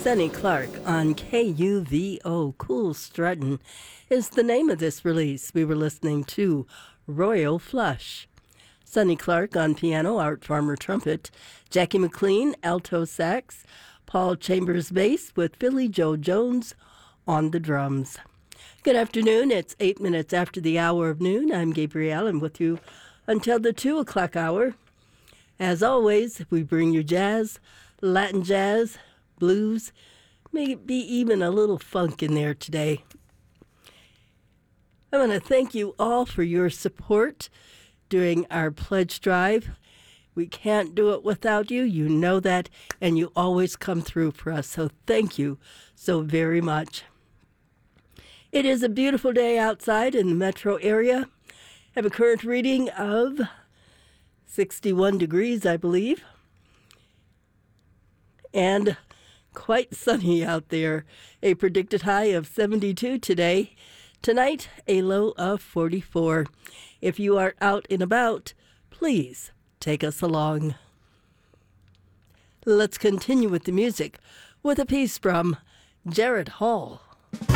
Sonny Clark on KUVO. Cool Struttin' is the name of this release. We were listening to Royal Flush. Sonny Clark on piano, Art Farmer trumpet, Jackie McLean alto sax, Paul Chambers bass with Philly Joe Jones on the drums. Good afternoon. It's 8 minutes after the hour of noon. I'm Gabrielle. I'm with you until the 2 o'clock hour. As always, we bring you jazz, Latin jazz, blues, maybe even a little funk in there today. I want to thank you all for your support during our pledge drive. We can't do it without you. You know that, and you always come through for us. So thank you so very much. It is a beautiful day outside in the metro area. I have a current reading of 61 degrees, I believe. And quite sunny out there. A predicted high of 72 today. Tonight, a low of 44. If you are out and about, please take us along. Let's continue with the music with a piece from Jared Hall.